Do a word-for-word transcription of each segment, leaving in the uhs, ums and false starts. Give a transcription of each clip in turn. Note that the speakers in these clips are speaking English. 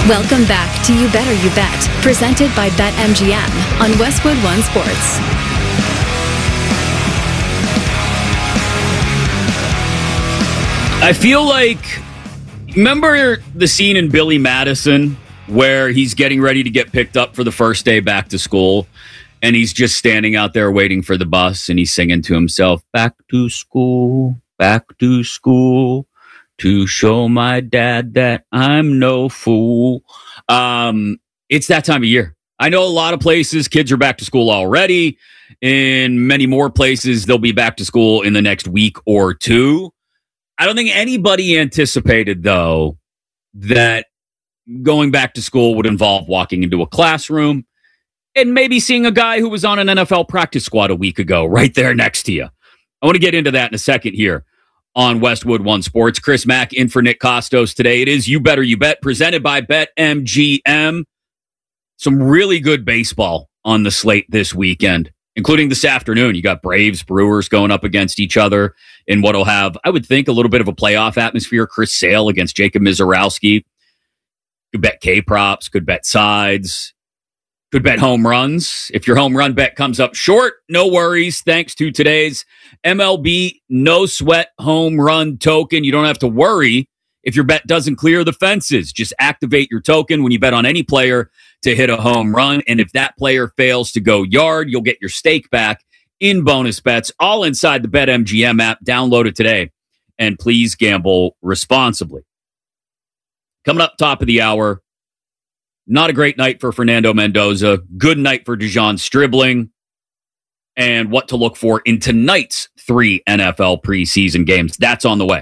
Welcome back to You Better You Bet, presented by BetMGM on Westwood One Sports. I feel like, remember the scene in Billy Madison where he's getting ready to get picked up for the first day back to school, and he's just standing out there waiting for the bus, and he's singing to himself, back to school, back to school, to show my dad that I'm no fool. Um, it's that time of year. I know a lot of places, kids are back to school already. In many more places, they'll be back to school in the next week or two. I don't think anybody anticipated, though, that going back to school would involve walking into a classroom and maybe seeing a guy who was on an N F L practice squad a week ago right there next to you. I want to get into that in a second here on Westwood One Sports. Chris Mack in for Nick Costos today. It is You Better You Bet, presented by BetMGM. Some really good baseball on the slate this weekend, including this afternoon. You got Braves, Brewers going up against each other in what'll have, I would think, a little bit of a playoff atmosphere. Chris Sale against Jacob Mizorowski. Could bet K-props, could bet sides, could bet home runs. If your home run bet comes up short, no worries. Thanks to today's M L B No Sweat Home Run Token. You don't have to worry if your bet doesn't clear the fences. Just activate your token when you bet on any player to hit a home run. And if that player fails to go yard, you'll get your stake back in bonus bets, all inside the BetMGM app. Download it today. And please gamble responsibly. Coming up top of the hour, not a great night for Fernando Mendoza. Good night for Dejon Stribling. And what to look for in tonight's three N F L preseason games. That's on the way.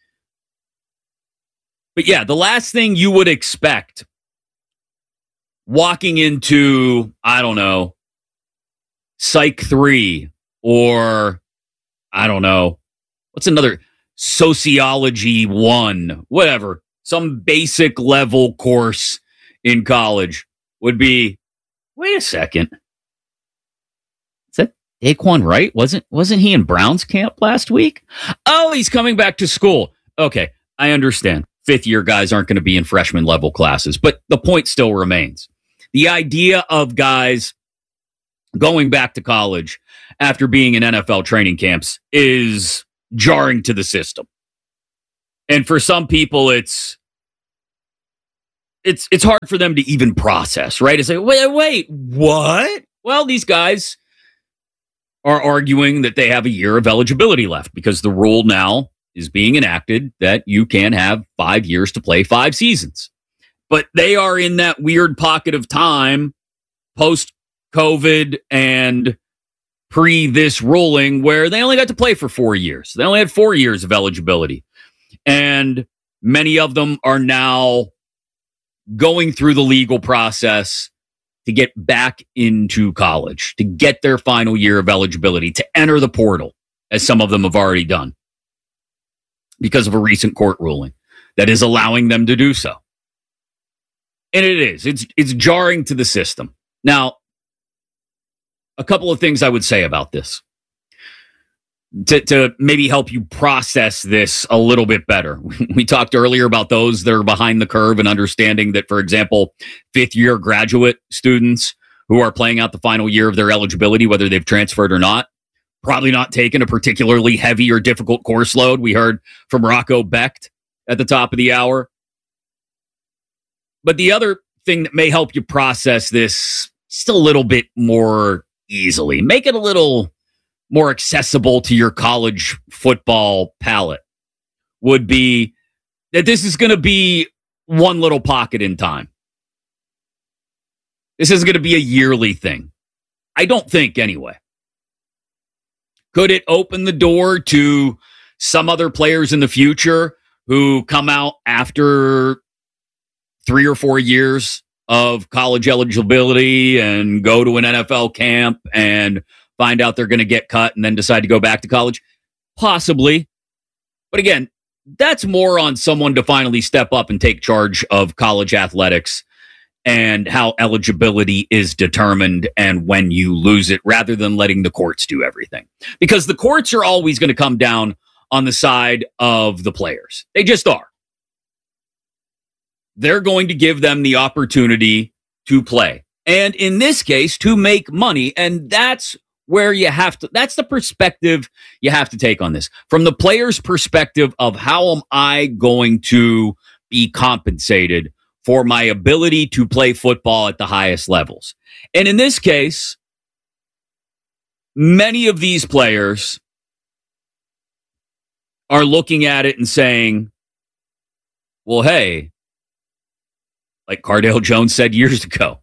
But yeah, the last thing you would expect walking into, I don't know, Psych three or, I don't know, what's another, Sociology one, whatever, some basic level course in college would be, wait a second. Is that Daquan Wright? Wasn't wasn't he in Brown's camp last week? Oh, he's coming back to school. Okay, I understand. Fifth year guys aren't going to be in freshman level classes, but the point still remains. The idea of guys going back to college after being in N F L training camps is jarring to the system. And for some people, it's It's it's hard for them to even process, right? It's like, wait, wait, what? Well, these guys are arguing that they have a year of eligibility left because the rule now is being enacted that you can have five years to play five seasons. But they are in that weird pocket of time post-COVID and pre this ruling where they only got to play for four years. They only had four years of eligibility. And many of them are now going through the legal process to get back into college, to get their final year of eligibility, to enter the portal, as some of them have already done, because of a recent court ruling that is allowing them to do so. And it is. It's it's jarring to the system. Now, a couple of things I would say about this to, to maybe help you process this a little bit better. We talked earlier about those that are behind the curve and understanding that, for example, fifth-year graduate students who are playing out the final year of their eligibility, whether they've transferred or not, probably not taken a particularly heavy or difficult course load. We heard from Rocco Becht at the top of the hour. But the other thing that may help you process this just a little bit more easily, make it a little more accessible to your college football palate, would be that this is going to be one little pocket in time. This is going to be a yearly thing. I don't think, anyway. Could it open the door to some other players in the future who come out after three or four years of college eligibility and go to an N F L camp and find out they're going to get cut and then decide to go back to college? Possibly. But again, that's more on someone to finally step up and take charge of college athletics and how eligibility is determined and when you lose it, rather than letting the courts do everything. Because the courts are always going to come down on the side of the players. They just are. they're going to give them the opportunity to play. And in this case, to make money. And that's where you have to, that's the perspective you have to take on this. From the player's perspective of how am I going to be compensated for my ability to play football at the highest levels. And in this case, many of these players are looking at it and saying, well, hey, like Cardale Jones said years ago,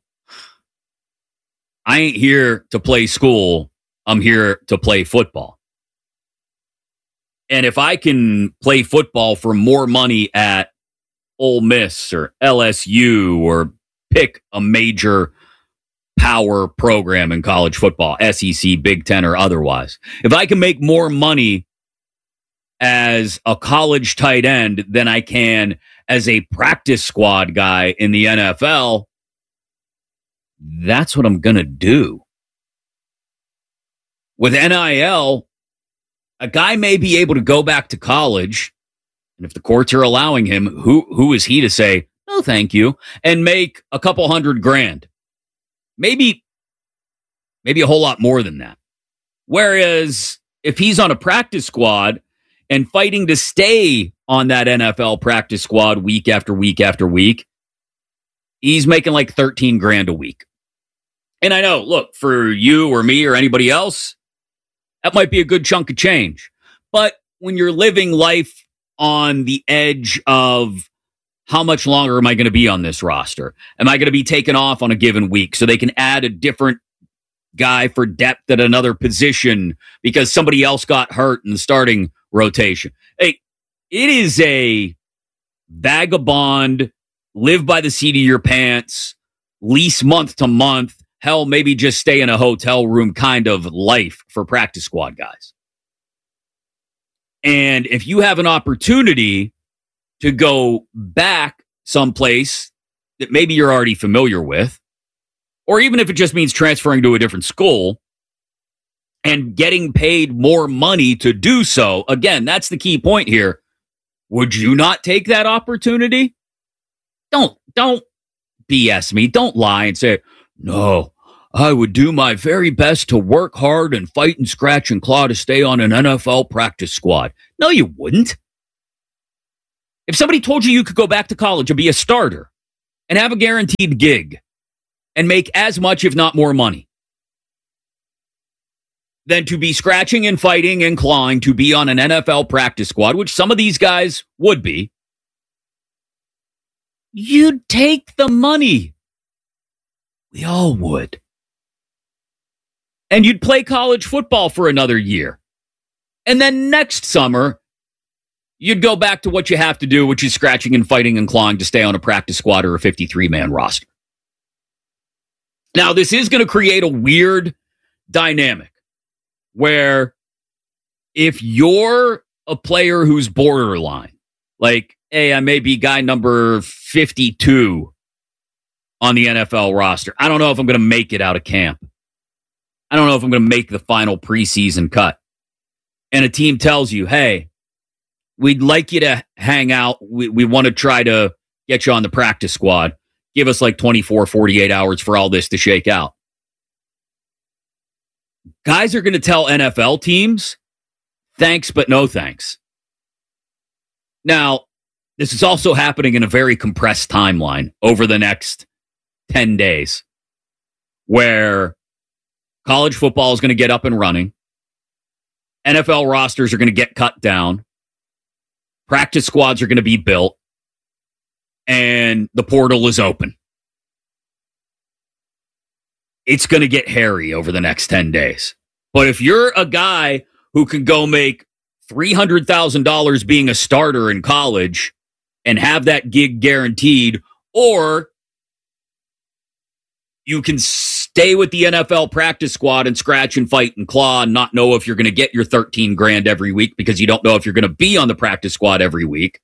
I ain't here to play school. I'm here to play football. And if I can play football for more money at Ole Miss or L S U or pick a major power program in college football, S E C, Big Ten, or otherwise, if I can make more money as a college tight end than I can as a practice squad guy in the N F L, that's what I'm going to do. With N I L, a guy may be able to go back to college, and if the courts are allowing him, who who is he to say, no, thank you, and make a couple hundred grand? Maybe, maybe a whole lot more than that. Whereas if he's on a practice squad and fighting to stay on that N F L practice squad week after week after week, he's making like thirteen grand a week. And I know, look, for you or me or anybody else, that might be a good chunk of change. But when you're living life on the edge of how much longer am I going to be on this roster? Am I going to be taken off on a given week so they can add a different guy for depth at another position because somebody else got hurt in the starting rotation? Hey, it is a vagabond, live by the seat of your pants, lease month to month, hell, maybe just stay in a hotel room kind of life for practice squad guys. And if you have an opportunity to go back someplace that maybe you're already familiar with, or even if it just means transferring to a different school and getting paid more money to do so, again, that's the key point here. Would you not take that opportunity? Don't, don't B S me. Don't lie and say, no, I would do my very best to work hard and fight and scratch and claw to stay on an N F L practice squad. No, you wouldn't. If somebody told you you could go back to college and be a starter and have a guaranteed gig and make as much, if not more money, than to be scratching and fighting and clawing to be on an N F L practice squad, which some of these guys would be, you'd take the money. We all would. And you'd play college football for another year. And then next summer, you'd go back to what you have to do, which is scratching and fighting and clawing to stay on a practice squad or a fifty-three man roster. Now, this is going to create a weird dynamic where if you're a player who's borderline, like, hey, I may be guy number fifty-two on the N F L roster. I don't know if I'm going to make it out of camp. I don't know if I'm going to make the final preseason cut. And a team tells you, hey, we'd like you to hang out. We, we want to try to get you on the practice squad. Give us like twenty-four, forty-eight hours for all this to shake out. Guys are going to tell N F L teams, thanks, but no thanks. Now, this is also happening in a very compressed timeline over the next ten days, where college football is going to get up and running. N F L rosters are going to get cut down. Practice squads are going to be built. And the portal is open. It's going to get hairy over the next ten days. But if you're a guy who can go make three hundred thousand dollars being a starter in college and have that gig guaranteed, or you can stay with the N F L practice squad and scratch and fight and claw and not know if you're going to get your thirteen grand every week because you don't know if you're going to be on the practice squad every week.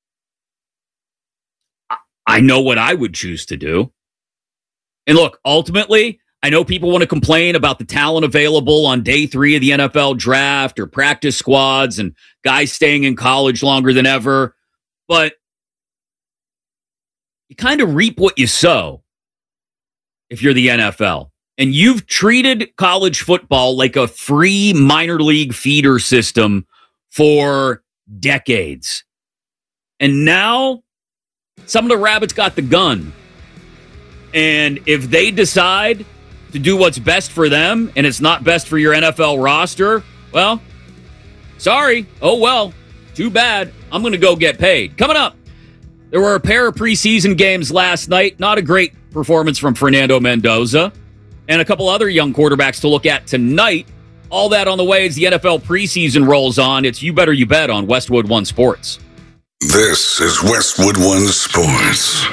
I know what I would choose to do. And look, ultimately, I know people want to complain about the talent available on day three of the N F L draft or practice squads and guys staying in college longer than ever. But you kind of reap what you sow if you're the N F L. And you've treated college football like a free minor league feeder system for decades. And now some of the rabbits got the gun. And if they decide to do what's best for them and it's not best for your N F L roster, well, sorry. Oh, well, too bad. I'm going to go get paid. Coming up, there were a pair of preseason games last night. Not a great performance from Fernando Mendoza. And a couple other young quarterbacks to look at tonight. All that on the way as the N F L preseason rolls on. It's You Better You Bet on Westwood One Sports. This is Westwood One Sports.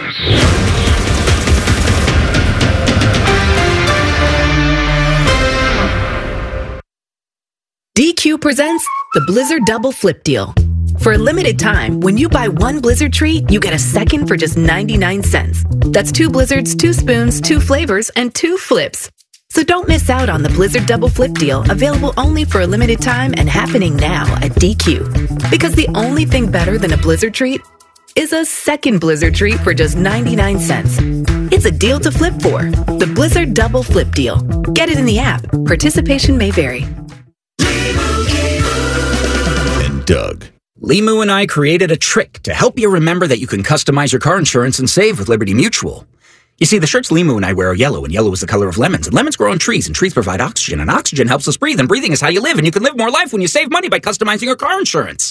D Q presents the Blizzard Double Flip Deal. For a limited time, when you buy one Blizzard treat, you get a second for just ninety-nine cents. That's two Blizzards, two spoons, two flavors, and two flips. So don't miss out on the Blizzard Double Flip Deal, available only for a limited time and happening now at D Q. Because the only thing better than a Blizzard treat is a second Blizzard treat for just ninety-nine cents. It's a deal to flip for. The Blizzard Double Flip Deal. Get it in the app. Participation may vary. And Doug. Limu and I created a trick to help you remember that you can customize your car insurance and save with Liberty Mutual. You see, the shirts Limu and I wear are yellow, and yellow is the color of lemons, and lemons grow on trees, and trees provide oxygen, and oxygen helps us breathe, and breathing is how you live, and you can live more life when you save money by customizing your car insurance.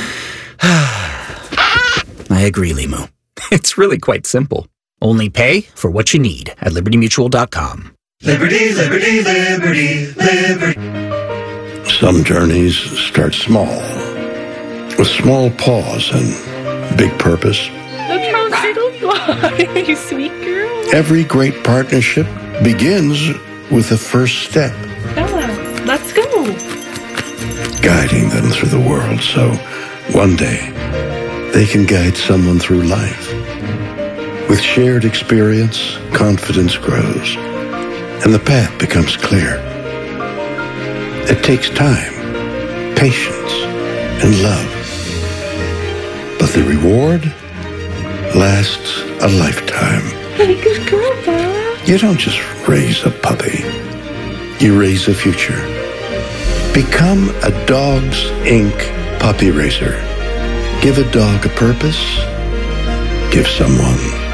I agree, Limu. It's really quite simple. Only pay for what you need at liberty mutual dot com. Liberty, liberty, liberty, liberty. Some journeys start small, with small pause and big purpose. Look how little you are, you sweet girl. Every great partnership begins with the first step. Bella, let's go. Guiding them through the world so one day they can guide someone through life. With shared experience, confidence grows, and the path becomes clear. It takes time, patience, and love. But the reward lasts a lifetime. Hey, good girl, Bella. You don't just raise a puppy. You raise a future. Become a Dogs Incorporated puppy raiser. Give a dog a purpose. Give someone